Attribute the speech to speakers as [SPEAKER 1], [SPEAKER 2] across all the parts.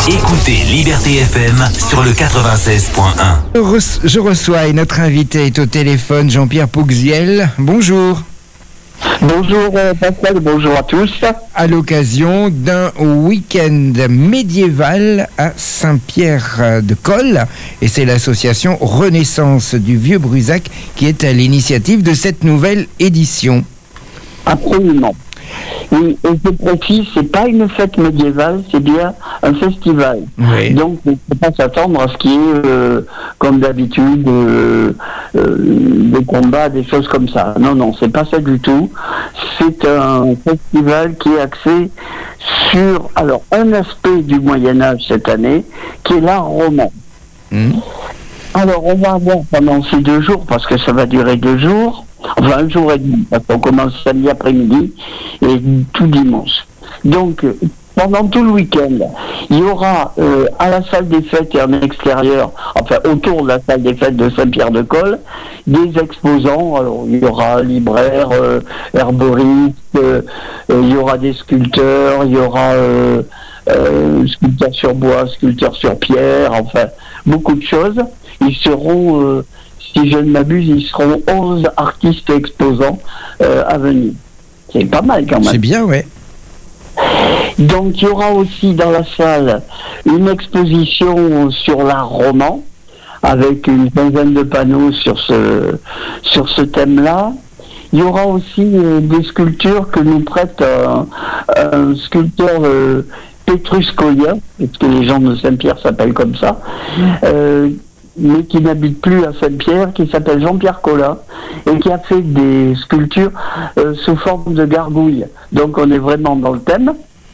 [SPEAKER 1] Écoutez Liberté FM sur le 96.1.
[SPEAKER 2] Je reçois et notre invité est au téléphone, Jean-Pierre Pouxiel. Bonjour.
[SPEAKER 3] Bonjour Pascal, bonjour à tous.
[SPEAKER 2] À l'occasion d'un week-end médiéval à Saint-Pierre-de-Coll, et c'est l'association Renaissance du Vieux-Brusac qui est à l'initiative de cette nouvelle édition.
[SPEAKER 3] Absolument. Oui, et je précise, c'est pas une fête médiévale, c'est bien un festival.
[SPEAKER 2] Oui.
[SPEAKER 3] Donc, on ne peut pas s'attendre à ce qui est, comme d'habitude, des combats, des choses comme ça. Non, c'est pas ça du tout. C'est un festival qui est axé sur, alors, un aspect du Moyen-Âge cette année, qui est l'art roman. Alors, on va avoir pendant ces 2 jours, parce que ça va durer 2 jours, enfin 1 jour et demi, parce qu'on commence samedi après-midi et tout dimanche. Donc, pendant tout le week-end, il y aura à la salle des fêtes et en extérieur, enfin autour de la salle des fêtes de Saint-Pierre-de-Coll, des exposants. Alors, il y aura libraires, herboristes, il y aura des sculpteurs, il y aura sculpteurs sur bois, sculpteurs sur pierre, enfin beaucoup de choses. Ils seront, si je ne m'abuse, ils seront 11 artistes exposants à venir. C'est pas mal quand même.
[SPEAKER 2] C'est bien, ouais.
[SPEAKER 3] Donc il y aura aussi dans la salle une exposition sur l'art roman, avec une quinzaine de panneaux sur ce thème-là. Il y aura aussi des sculptures que nous prête un sculpteur Petrus Collia, parce que les gens de Saint-Pierre s'appellent comme ça, mais qui n'habite plus à Saint-Pierre, qui s'appelle Jean-Pierre Collat, et qui a fait des sculptures sous forme de gargouilles. Donc on est vraiment dans le thème.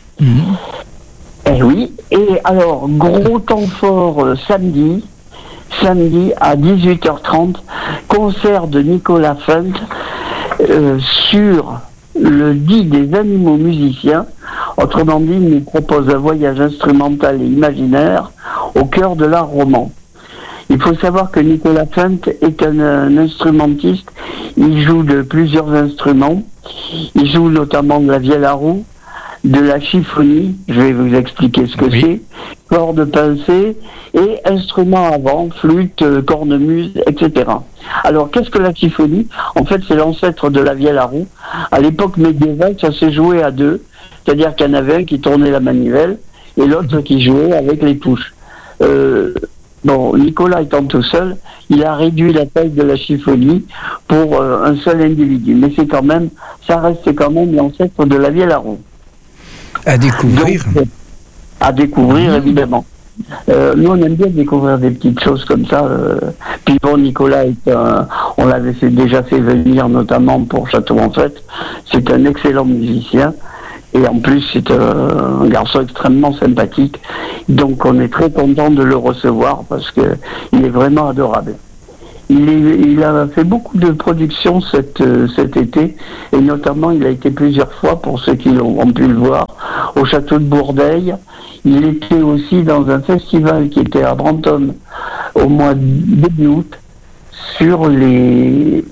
[SPEAKER 3] Et oui, et alors, gros temps fort samedi à 18h30, concert de Nicolas Funk sur le dit des animaux musiciens. Autrement dit, il nous propose un voyage instrumental et imaginaire au cœur de l'art roman. Il faut savoir que Nicolas Funk est un instrumentiste. Il joue de plusieurs instruments. Il joue notamment de la vielle à roue, de la chiffonie, je vais vous expliquer ce que c'est, cordes pincées et instruments à vent, flûte, cornemuse, etc. Alors, qu'est-ce que la chiffonie ? En fait, c'est l'ancêtre de la vielle à roue. À l'époque médiévale, ça s'est joué à 2, c'est-à-dire qu'il y en avait un qui tournait la manivelle et l'autre qui jouait avec les touches. Bon, Nicolas étant tout seul, il a réduit la taille de la chiffonie pour un seul individu. Mais ça reste quand même l'ancêtre de la vielle à roue. À découvrir. Donc, à découvrir, évidemment. Nous, on aime bien découvrir des petites choses comme ça. Puis bon, Nicolas on l'avait déjà fait venir notamment pour Château en Fête. C'est un excellent musicien. Et en plus, c'est un garçon extrêmement sympathique. Donc, on est très content de le recevoir parce que il est vraiment adorable. Il a fait beaucoup de productions cet été, et notamment, il a été plusieurs fois, pour ceux qui ont pu le voir, au château de Bourdeil. Il était aussi dans un festival qui était à Brantôme au mois de début août sur le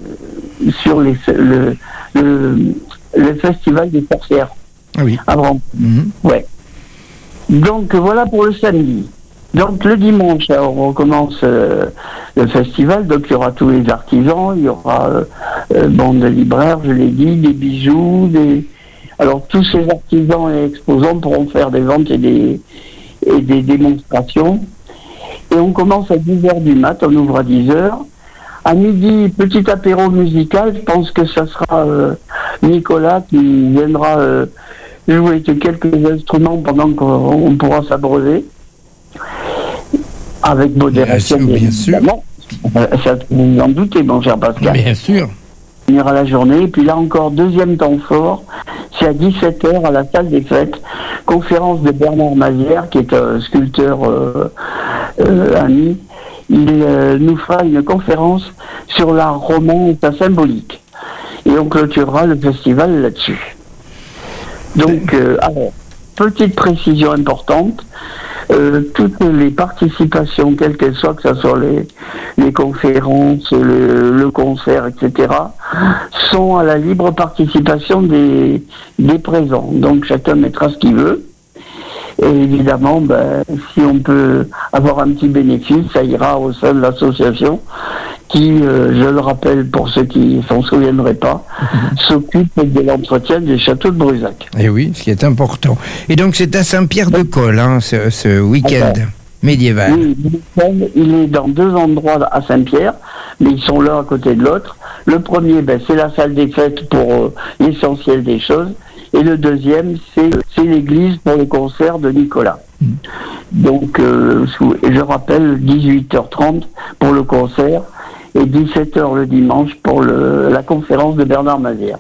[SPEAKER 3] festival des sorcières.
[SPEAKER 2] Ah oui.
[SPEAKER 3] À Brantôme. Ouais. Donc voilà pour le samedi. Donc le dimanche, on recommence le festival. Donc il y aura tous les artisans, il y aura des libraires, je l'ai dit, des bijoux, alors tous ces artisans et exposants pourront faire des ventes et des démonstrations. Et on commence à 10h du mat, on ouvre à 10h. À midi, petit apéro musical, je pense que ça sera Nicolas qui viendra jouer quelques instruments pendant qu'on pourra s'abreuver. Avec modération, bien sûr. Ça, vous en doutez, mon cher Pascal.
[SPEAKER 2] Bien sûr.
[SPEAKER 3] On ira la journée. Et puis là encore, deuxième temps fort, c'est à 17h à la salle des fêtes. Conférence de Bernard Mazière, qui est un sculpteur ami. Il nous fera une conférence sur l'art roman et sa symbolique. Et on clôturera le festival là-dessus. Donc, alors, petite précision importante. Toutes les participations, quelles qu'elles soient, que ce soit les conférences, le concert, etc., sont à la libre participation des présents. Donc chacun mettra ce qu'il veut. Et évidemment, si on peut avoir un petit bénéfice, ça ira au sein de l'association qui, je le rappelle pour ceux qui ne s'en souviendraient pas, s'occupe de l'entretien des châteaux de Brusac.
[SPEAKER 2] Et oui, ce qui est important. Et donc c'est à Saint-Pierre-de-Coll, ce week-end médiéval.
[SPEAKER 3] Oui, il est dans 2 endroits à Saint-Pierre, mais ils sont l'un à côté de l'autre. Le premier, c'est la salle des fêtes pour l'essentiel des choses. Et le deuxième, c'est l'église pour le concert de Nicolas. Donc, je rappelle, 18h30 pour le concert et 17h le dimanche pour la conférence de Bernard Mazière.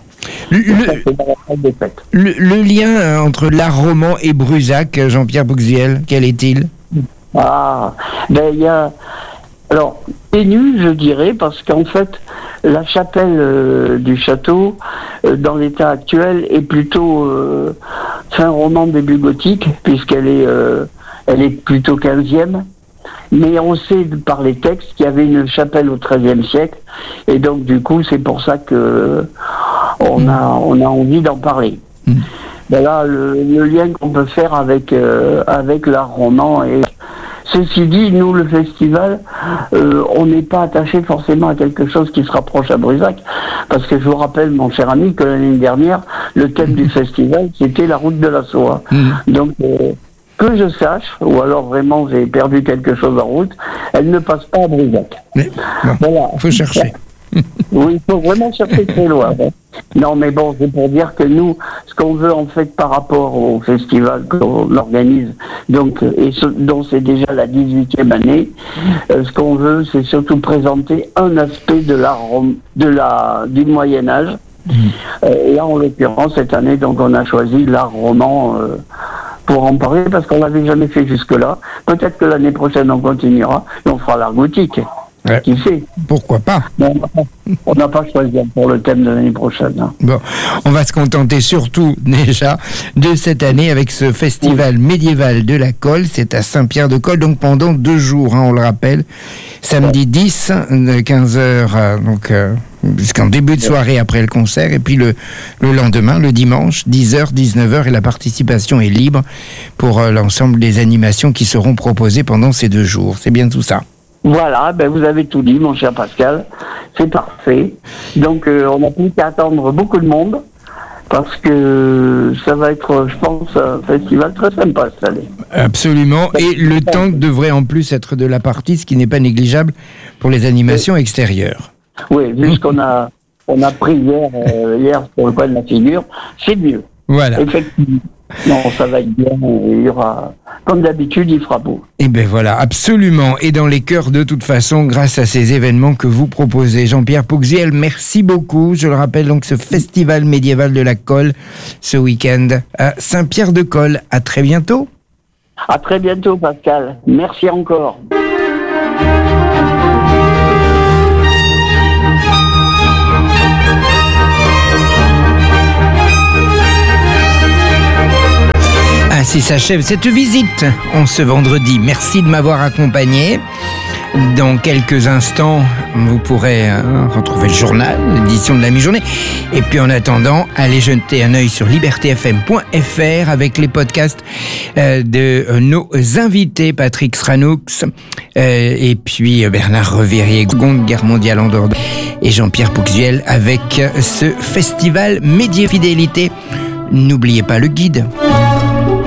[SPEAKER 2] Le lien entre l'art roman et Brusac, Jean-Pierre Bouxiel, quel est-il ?
[SPEAKER 3] Il y a... Alors, ténu, je dirais, parce qu'en fait, la chapelle du château, dans l'état actuel, est plutôt fin roman, début gothique, puisqu'elle est plutôt 15e. Mais on sait par les textes qu'il y avait une chapelle au XIIIe siècle, et donc du coup, c'est pour ça que on a envie d'en parler. Là, le lien qu'on peut faire avec l'art roman et ceci dit, nous, le festival, on n'est pas attaché forcément à quelque chose qui se rapproche à Brusac, parce que je vous rappelle, mon cher ami, que l'année dernière, le thème du festival, c'était la route de la soie. Donc, que je sache, ou alors vraiment j'ai perdu quelque chose en route, elle ne passe pas à Brusac.
[SPEAKER 2] Voilà. Il faut chercher.
[SPEAKER 3] Oui, il faut vraiment chercher très loin. Non, mais bon, c'est pour dire que nous, ce qu'on veut en fait par rapport au festival qu'on organise, donc, dont c'est déjà la 18e année, ce qu'on veut, c'est surtout présenter un aspect de du Moyen-Âge. Et là, en l'occurrence, cette année, donc, on a choisi l'art roman pour en parler, parce qu'on l'avait jamais fait jusque-là. Peut-être que l'année prochaine, on continuera et on fera l'art gothique.
[SPEAKER 2] Ouais.
[SPEAKER 3] Qui sait ?
[SPEAKER 2] Pourquoi pas ?
[SPEAKER 3] On n'a pas choisi pour le thème de l'année prochaine.
[SPEAKER 2] Bon, on va se contenter surtout déjà de cette année avec ce festival médiéval de la Colle. C'est à Saint-Pierre-de-Coll, donc pendant 2 jours, on le rappelle. Samedi 10, de 15h, donc jusqu'en début de soirée après le concert. Et puis le lendemain, le dimanche, 10h, 19h. Et la participation est libre pour l'ensemble des animations qui seront proposées pendant ces 2 jours. C'est bien tout ça.
[SPEAKER 3] Voilà, vous avez tout dit, mon cher Pascal. C'est parfait. Donc, on n'a plus qu'à attendre beaucoup de monde, parce que ça va être, je pense, un festival très sympa cette année.
[SPEAKER 2] Absolument. Et le temps devrait en plus être de la partie, ce qui n'est pas négligeable pour les animations extérieures.
[SPEAKER 3] Oui, vu ce qu'on a pris hier pour le coin de la figure, c'est mieux.
[SPEAKER 2] Voilà.
[SPEAKER 3] Effectivement. Non, ça va être bien. Il y aura, comme d'habitude, il fera beau.
[SPEAKER 2] Et voilà, absolument. Et dans les cœurs, de toute façon, grâce à ces événements que vous proposez. Jean-Pierre Bouxiel, merci beaucoup. Je le rappelle, donc, ce festival médiéval de la Colle, ce week-end à Saint-Pierre-de-Coll. À très bientôt.
[SPEAKER 3] À très bientôt, Pascal. Merci encore.
[SPEAKER 2] Ainsi s'achève cette visite en ce vendredi. Merci de m'avoir accompagné. Dans quelques instants, vous pourrez retrouver le journal, l'édition de la mi-journée. Et puis en attendant, allez jeter un œil sur libertéfm.fr avec les podcasts de nos invités, Patrick Sranoux, et puis Bernard Revérier, Seconde Guerre mondiale en Dordogne, et Jean-Pierre Bouxiel avec ce festival Médiéfidélité. N'oubliez pas le guide.